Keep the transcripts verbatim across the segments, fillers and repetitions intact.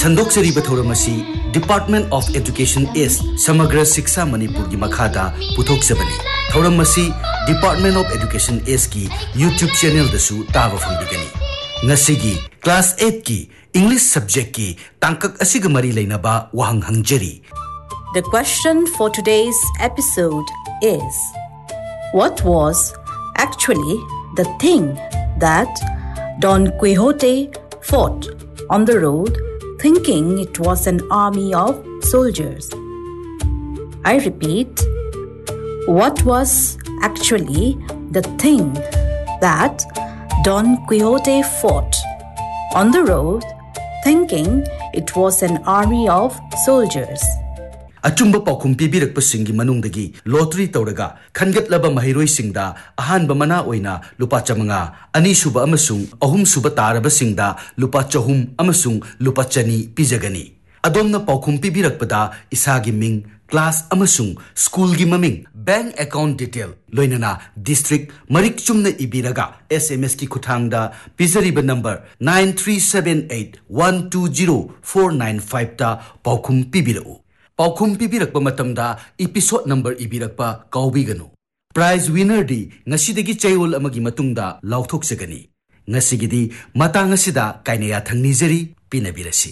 संदोक्सरी बथौरमसी department of education S समग्र शिक्षा मणिपुर की मखादा पुथोक्सबनी थौरमसी डिपार्टमेंट ऑफ एजुकेशन एस की यूट्यूब चैनल दसु ताबा फंगदिगनी नसिगी क्लास एट की इंग्लिश सब्जेक्ट की तांकक असिग मरी लेनबा वहंग हंगजरी. The question for today's episode is, what was actually the thing that Don Quixote fought on the road thinking it was an army of soldiers? I repeat, what was actually the thing that Don Quixote fought on the road thinking it was an army of soldiers? अचुंब पाखुम पीबीरकपसिंगी मनुंगदगी lottery तौरगा खनगतलबा महिरोइसिंगदा अहानबा मना ओइना लुपा चमंगा अनीसुबा अमसुंग अहुमसुबा तारबसिंगदा लुपा चहुम अमसुंग लुपा चनी पिजगनी. अदोमना पाखुम पीबीरकपदा इसागी Ming class अमसुंग school की ममिंग bank account detail लोइनना district Marik Chumna इबीरगा SMS की खुथांगदा पिजरीबा number nine three seven eight one two zero four nine five ता पाखुम पीबीरउ. पाखुम पीबीरकपा मतमदा episode number इबीरकपा काउबीगनु. Prize winner दी ngasiदगी चैओल अमगी मतुंगदा लाउथोक्सगनी. ngasiगीदी मतांग असिदा काइनेया थंगनिजरी पिनबिरसी.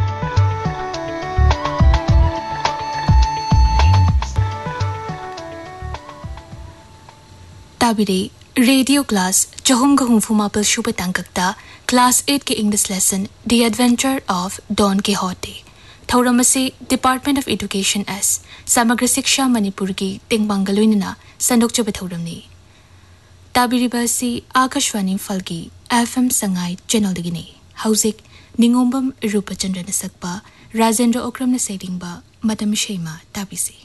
ताबिरे radio class चहुम गहुमफु मापल शुभ तांककता class eight के English lesson the adventure of dawn किहोटे थौरमसे department of education S समग्र शिक्षा मणिपुर की टेंगबांगलोइनना संदोक्चब थौरमनी. ताबिरिबासी Akashvani फलकी FM Sangai channel दगिनी. हौजिक निंगोंबम रूपचंद्रन सकपा Rajendra ओक्रमन सेडिंगबा मदम शेमा ताबिसी.